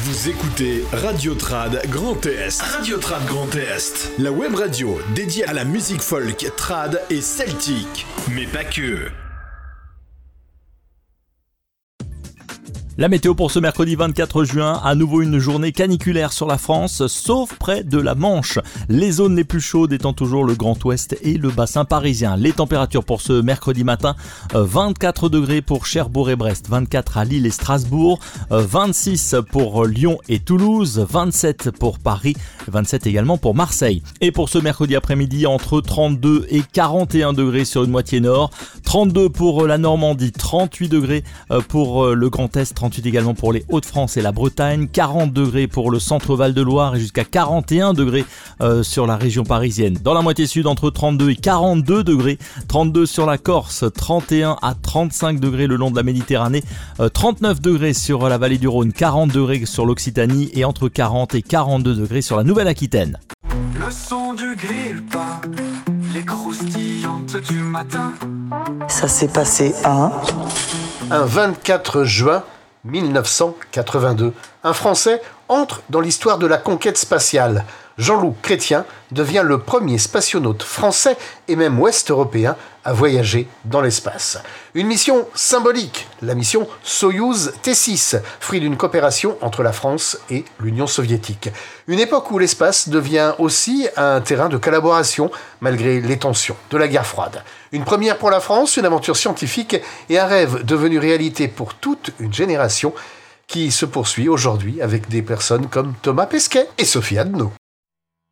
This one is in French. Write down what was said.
Vous écoutez Radio Trad Grand Est. Radio Trad Grand Est. La web radio dédiée à la musique folk, trad et celtique. Mais pas que. La météo pour ce mercredi 24 juin, à nouveau une journée caniculaire sur la France, sauf près de la Manche. Les zones les plus chaudes étant toujours le Grand Ouest et le bassin parisien. Les températures pour ce mercredi matin, 24 degrés pour Cherbourg et Brest, 24 à Lille et Strasbourg, 26 pour Lyon et Toulouse, 27 pour Paris, 27 également pour Marseille. Et pour ce mercredi après-midi, entre 32 et 41 degrés sur une moitié nord, 32 pour la Normandie, 38 degrés pour le Grand Est, 38 également pour les Hauts-de-France et la Bretagne, 40 degrés pour le centre Val-de-Loire et jusqu'à 41 degrés sur la région parisienne. Dans la moitié sud, entre 32 et 42 degrés, 32 sur la Corse, 31 à 35 degrés le long de la Méditerranée, 39 degrés sur la vallée du Rhône, 40 degrés sur l'Occitanie et entre 40 et 42 degrés sur la Nouvelle-Aquitaine. Le son du grille-pain, les croustillantes du matin. Ça s'est passé un 24 juin 1982. Un Français entre dans l'histoire de la conquête spatiale. Jean-Loup Chrétien devient le premier spationaute français et même ouest-européen à voyager dans l'espace. Une mission symbolique, la mission Soyouz T6, fruit d'une coopération entre la France et l'Union soviétique. Une époque où l'espace devient aussi un terrain de collaboration malgré les tensions de la guerre froide. Une première pour la France, une aventure scientifique et un rêve devenu réalité pour toute une génération qui se poursuit aujourd'hui avec des personnes comme Thomas Pesquet et Sophie Adno.